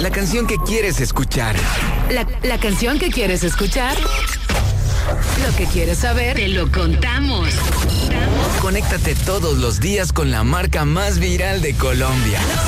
La canción que quieres escuchar. La canción que quieres escuchar. Lo que quieres saber, te lo contamos. Conéctate todos los días con la marca más viral de Colombia.